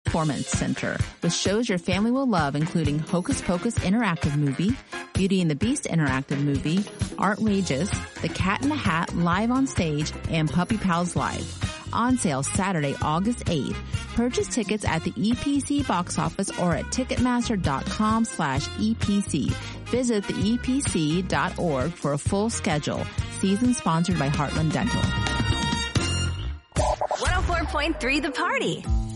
Performance Center with shows your family will love, including Hocus Pocus Interactive Movie, Beauty and the Beast Interactive Movie, Artrageous, The Cat in the Hat Live on Stage, and Puppy Pals Live. On sale Saturday, August 8th. Purchase tickets at the EPC box office or at Ticketmaster.com/EPC. Visit theepc.org for a full schedule. Season sponsored by Heartland Dental. 104.3 The Party.